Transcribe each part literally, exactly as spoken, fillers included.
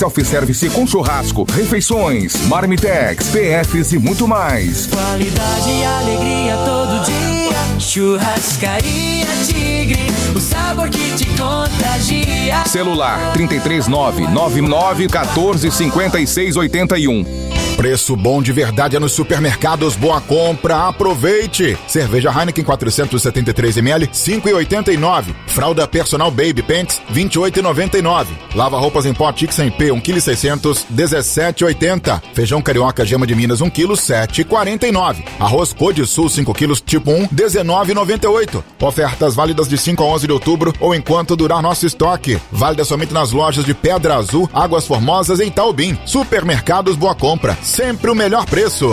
Self-service com churrasco, refeições, marmitex, P Fs e muito mais. Qualidade e alegria todo dia. Churrascaria Tigre, o sabor que te contagia. Celular trinta e três nove nove nove um quatro cinco seis oito um. Preço bom de verdade é nos supermercados Boa Compra. Aproveite! Cerveja Heineken quatrocentos e setenta e três mililitros, cinco reais e oitenta e nove centavos. Fralda Personal Baby Pants, vinte e oito reais e noventa e nove centavos. Lava roupas em pó Tix em P, um quilo e seiscentos, dezessete reais e oitenta centavos. Feijão carioca Gema de Minas, um quilo, sete reais e quarenta e nove centavos. Arroz Code Sul, cinco quilos, tipo um, dezenove reais e noventa e oito centavos. Ofertas válidas de cinco a onze de outubro ou enquanto durar nosso estoque. Válida somente nas lojas de Pedra Azul, Águas Formosas e Itaubim. Supermercados Boa Compra. Sempre o melhor preço.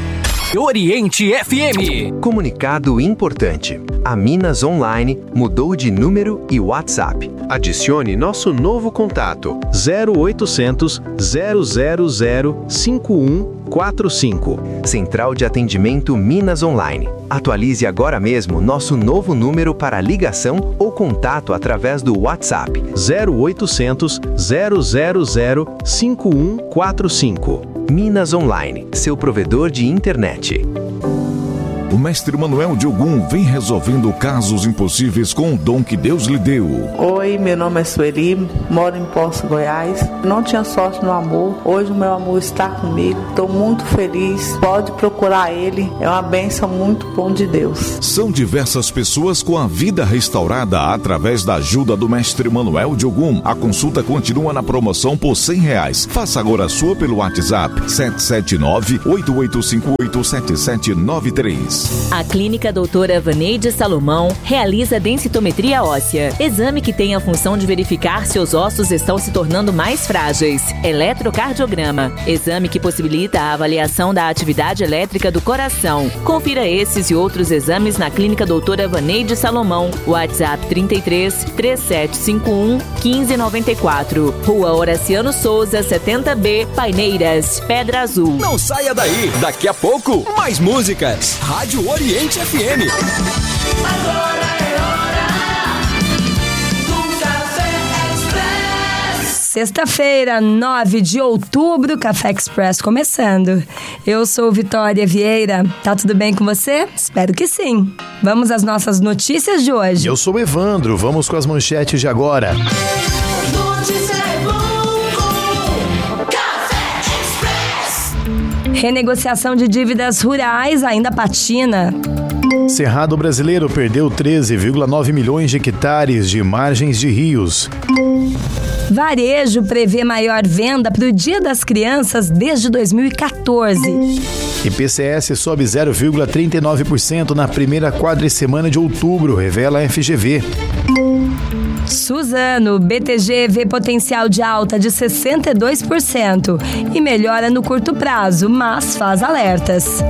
Oriente F M. Comunicado importante. A Minas Online mudou de número e WhatsApp. Adicione nosso novo contato zero oitocentos, zero zero zero, cinco um quatro cinco. Central de Atendimento Minas Online. Atualize agora mesmo nosso novo número para ligação ou contato através do WhatsApp zero oitocentos, zero zero zero, cinco um quatro cinco. Minas Online, seu provedor de internet. O mestre Manuel de Ogum vem resolvendo casos impossíveis com o dom que Deus lhe deu. Oi, meu nome é Sueli, moro em Poço, Goiás. Não tinha sorte no amor, hoje o meu amor está comigo. Estou muito feliz, pode procurar ele, é uma bênção muito bom de Deus. São diversas pessoas com a vida restaurada através da ajuda do mestre Manuel de Ogum. A consulta continua na promoção por cem reais. Faça agora a sua pelo WhatsApp sete sete nove, oito oito cinco oito, sete sete nove três. A Clínica Doutora Vaneide Salomão realiza densitometria óssea, exame que tem a função de verificar se os ossos estão se tornando mais frágeis. Eletrocardiograma, exame que possibilita a avaliação da atividade elétrica do coração. Confira esses e outros exames na Clínica Doutora Vaneide Salomão. WhatsApp trinta e três, três sete cinco um, um cinco nove quatro. Rua Horaciano Souza, setenta B, Paineiras, Pedra Azul. Não saia daí, daqui a pouco, mais músicas. Rádio Oriente F M. Agora é hora do Café Express. Sexta-feira, nove de outubro, Café Express começando. Eu sou Vitória Vieira. Tá tudo bem com você? Espero que sim. Vamos às nossas notícias de hoje. Eu sou Evandro. Vamos com as manchetes de agora. Renegociação de dívidas rurais ainda patina. Cerrado Brasileiro perdeu treze vírgula nove milhões de hectares de margens de rios. Varejo prevê maior venda para o Dia das Crianças desde dois mil e quatorze. I P C S sobe zero vírgula trinta e nove por cento na primeira quadricemana de outubro, revela a F G V. Suzano, B T G vê potencial de alta de sessenta e dois por cento e melhora no curto prazo, mas faz alertas.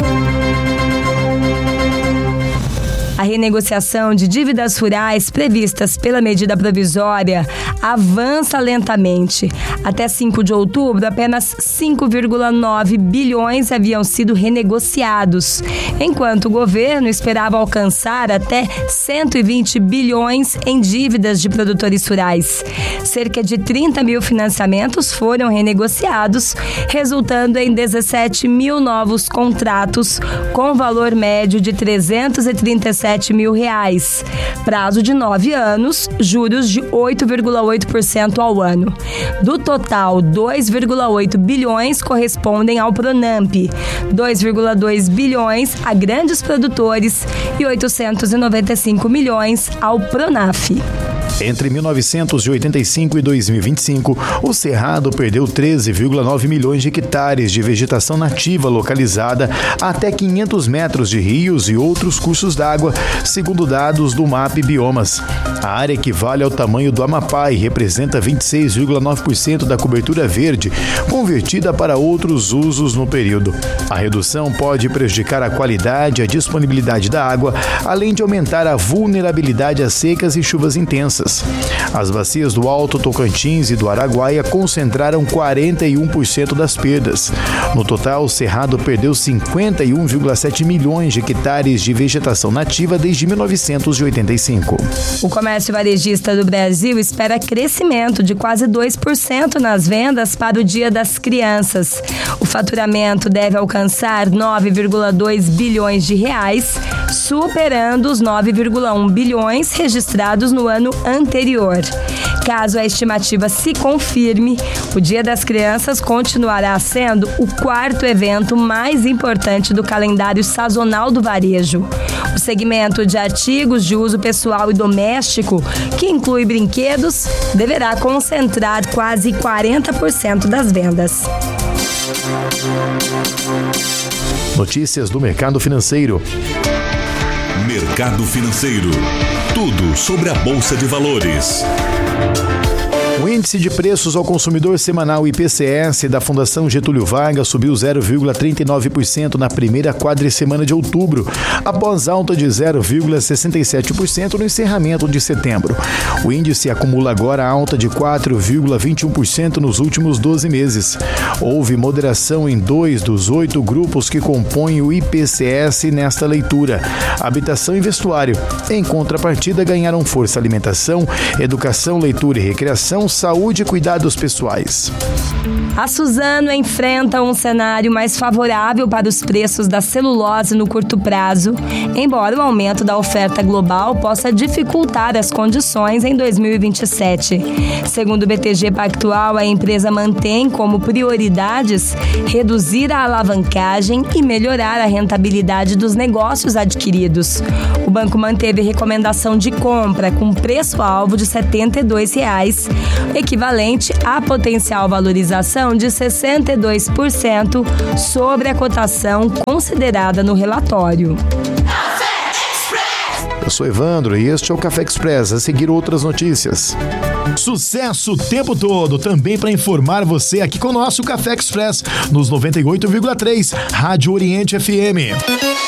A renegociação de dívidas rurais previstas pela medida provisória avança lentamente. Até cinco de outubro, apenas cinco vírgula nove bilhões haviam sido renegociados, enquanto o governo esperava alcançar até cento e vinte bilhões em dívidas de produtores rurais. Cerca de trinta mil financiamentos foram renegociados, resultando em dezessete mil novos contratos com valor médio de trezentos e trinta e sete mil reais. Prazo de nove anos, juros de oito vírgula oito por cento ao ano. Do total, dois vírgula oito bilhões correspondem ao Pronamp, dois vírgula dois bilhões a grandes produtores e oitocentos e noventa e cinco milhões ao Pronaf. Entre mil novecentos e oitenta e cinco e dois mil e vinte e cinco, o Cerrado perdeu treze vírgula nove milhões de hectares de vegetação nativa localizada a até quinhentos metros de rios e outros cursos d'água, segundo dados do M A P Biomas. A área equivale ao tamanho do Amapá e representa vinte e seis vírgula nove por cento da cobertura verde, convertida para outros usos no período. A redução pode prejudicar a qualidade e a disponibilidade da água, além de aumentar a vulnerabilidade a secas e chuvas intensas. vendas. As bacias do Alto Tocantins e do Araguaia concentraram quarenta e um por cento das perdas. No total, o Cerrado perdeu cinquenta e um vírgula sete milhões de hectares de vegetação nativa desde mil novecentos e oitenta e cinco. O comércio varejista do Brasil espera crescimento de quase dois por cento nas vendas para o Dia das Crianças. O faturamento deve alcançar nove vírgula dois bilhões de reais, superando os nove vírgula um bilhões registrados no ano anterior. Caso a estimativa se confirme, o Dia das Crianças continuará sendo o quarto evento mais importante do calendário sazonal do varejo. O segmento de artigos de uso pessoal e doméstico, que inclui brinquedos, deverá concentrar quase quarenta por cento das vendas. Notícias do mercado financeiro. Mercado financeiro. Tudo sobre a Bolsa de Valores. O índice de preços ao consumidor semanal I P C S da Fundação Getúlio Vargas subiu zero vírgula trinta e nove por cento na primeira quadricemana de outubro, após alta de zero vírgula sessenta e sete por cento no encerramento de setembro. O índice acumula agora alta de quatro vírgula vinte e um por cento nos últimos doze meses. Houve moderação em dois dos oito grupos que compõem o I P C S nesta leitura: habitação e vestuário. Em contrapartida, ganharam força alimentação, educação, leitura e recreação, saúde e cuidados pessoais. A Suzano enfrenta um cenário mais favorável para os preços da celulose no curto prazo, embora o aumento da oferta global possa dificultar as condições em dois mil e vinte e sete. Segundo o B T G Pactual, a empresa mantém como prioridades reduzir a alavancagem e melhorar a rentabilidade dos negócios adquiridos. O banco manteve recomendação de compra com preço-alvo de setenta e dois reais, equivalente à potencial valorização de sessenta e dois por cento sobre a cotação considerada no relatório. Eu sou Evandro e este é o Café Express. A seguir, outras notícias. Sucesso o tempo todo, também para informar você aqui com o nosso Café Express nos noventa e oito vírgula três Rádio Oriente F M.